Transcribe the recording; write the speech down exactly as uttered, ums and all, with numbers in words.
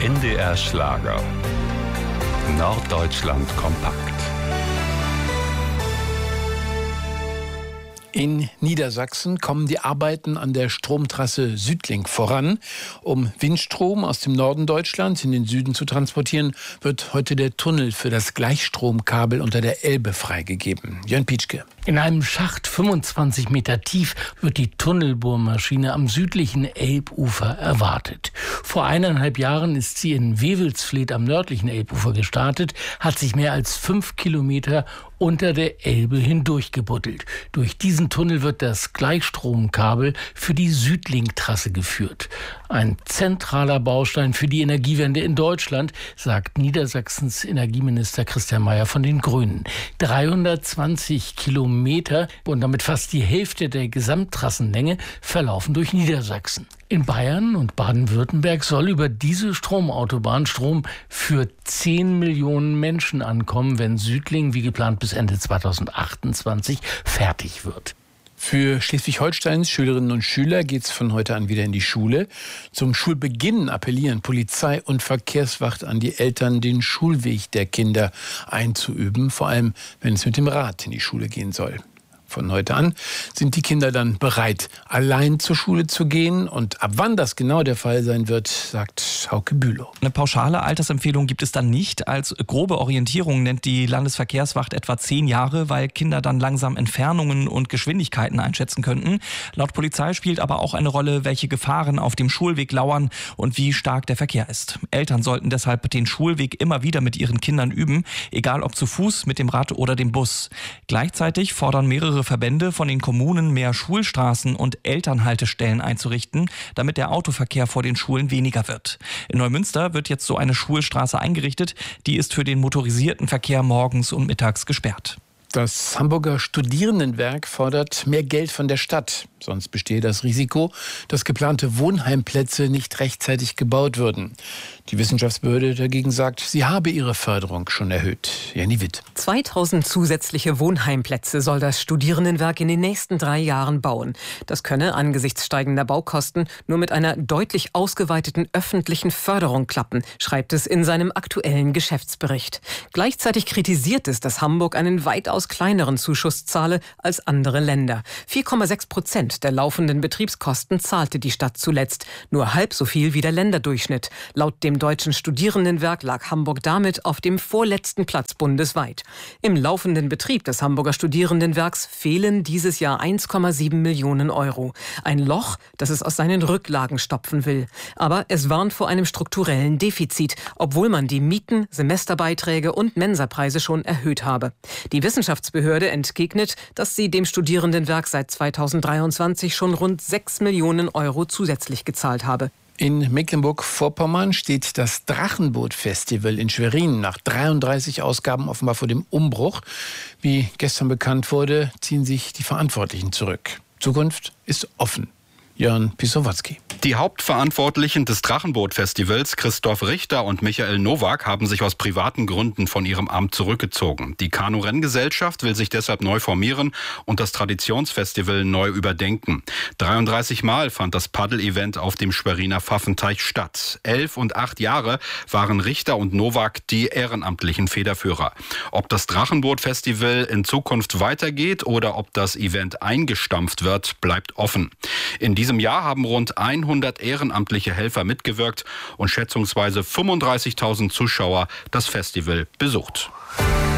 N D R Schlager. Norddeutschland kompakt. In Niedersachsen kommen die Arbeiten an der Stromtrasse Südlink voran. Um Windstrom aus dem Norden Deutschlands in den Süden zu transportieren, wird heute der Tunnel für das Gleichstromkabel unter der Elbe freigegeben. Jörn Pietschke. In einem Schacht fünfundzwanzig Meter tief wird die Tunnelbohrmaschine am südlichen Elbufer erwartet. Vor eineinhalb Jahren ist sie in Wewelsfleth am nördlichen Elbufer gestartet, hat sich mehr als fünf Kilometer unter der Elbe hindurchgebuddelt. Durch diesen Tunnel wird das Gleichstromkabel für die Südlink-Trasse geführt. Ein zentraler Baustein für die Energiewende in Deutschland, sagt Niedersachsens Energieminister Christian Mayer von den Grünen. dreihundertzwanzig Kilometer und damit fast die Hälfte der Gesamttrassenlänge verlaufen durch Niedersachsen. In Bayern und Baden-Württemberg soll über diese Stromautobahn Strom für zehn Millionen Menschen ankommen, wenn Südlink wie geplant bis Ende zweitausendachtundzwanzig fertig wird. Für Schleswig-Holsteins Schülerinnen und Schüler geht es von heute an wieder in die Schule. Zum Schulbeginn appellieren Polizei und Verkehrswacht an die Eltern, den Schulweg der Kinder einzuüben, vor allem wenn es mit dem Rad in die Schule gehen soll. Von heute an sind die Kinder dann bereit, allein zur Schule zu gehen. Und ab wann das genau der Fall sein wird, sagt Hauke Bülow. Eine pauschale Altersempfehlung gibt es dann nicht. Als grobe Orientierung nennt die Landesverkehrswacht etwa zehn Jahre, weil Kinder dann langsam Entfernungen und Geschwindigkeiten einschätzen könnten. Laut Polizei spielt aber auch eine Rolle, welche Gefahren auf dem Schulweg lauern und wie stark der Verkehr ist. Eltern sollten deshalb den Schulweg immer wieder mit ihren Kindern üben, egal ob zu Fuß, mit dem Rad oder dem Bus. Gleichzeitig fordern mehrere Verbände von den Kommunen, mehr Schulstraßen und Elternhaltestellen einzurichten, damit der Autoverkehr vor den Schulen weniger wird. In Neumünster wird jetzt so eine Schulstraße eingerichtet. Die ist für den motorisierten Verkehr morgens und mittags gesperrt. Das Hamburger Studierendenwerk fordert mehr Geld von der Stadt. Sonst bestehe das Risiko, dass geplante Wohnheimplätze nicht rechtzeitig gebaut würden. Die Wissenschaftsbehörde dagegen sagt, sie habe ihre Förderung schon erhöht. Jenny Witt. zweitausend zusätzliche Wohnheimplätze soll das Studierendenwerk in den nächsten drei Jahren bauen. Das könne angesichts steigender Baukosten nur mit einer deutlich ausgeweiteten öffentlichen Förderung klappen, schreibt es in seinem aktuellen Geschäftsbericht. Gleichzeitig kritisiert es, dass Hamburg einen weitaus kleineren Zuschuss zahle als andere Länder. vier Komma sechs Prozent der laufenden Betriebskosten zahlte die Stadt zuletzt. Nur halb so viel wie der Länderdurchschnitt. Laut dem Deutschen Studierendenwerk lag Hamburg damit auf dem vorletzten Platz bundesweit. Im laufenden Betrieb des Hamburger Studierendenwerks fehlen dieses Jahr eins Komma sieben Millionen Euro. Ein Loch, das es aus seinen Rücklagen stopfen will. Aber es warnt vor einem strukturellen Defizit, obwohl man die Mieten, Semesterbeiträge und Mensapreise schon erhöht habe. Die Wissenschaftsbehörde entgegnet, dass sie dem Studierendenwerk seit zweitausenddreiundzwanzig schon rund sechs Millionen Euro zusätzlich gezahlt habe. In Mecklenburg-Vorpommern steht das Drachenboot-Festival in Schwerin nach dreiunddreißig Ausgaben offenbar vor dem Umbruch. Wie gestern bekannt wurde, ziehen sich die Verantwortlichen zurück. Zukunft ist offen. Jörn Pisowatzki. Die Hauptverantwortlichen des Drachenboot-Festivals, Christoph Richter und Michael Nowak, haben sich aus privaten Gründen von ihrem Amt zurückgezogen. Die Kanu-Renngesellschaft will sich deshalb neu formieren und das Traditionsfestival neu überdenken. dreiunddreißig Mal fand das Paddel-Event auf dem Schweriner Pfaffenteich statt. Elf und acht Jahre waren Richter und Nowak die ehrenamtlichen Federführer. Ob das Drachenboot-Festival in Zukunft weitergeht oder ob das Event eingestampft wird, bleibt offen. In diesem Jahr haben rund hundert ehrenamtliche Helfer mitgewirkt und schätzungsweise fünfunddreißigtausend Zuschauer das Festival besucht.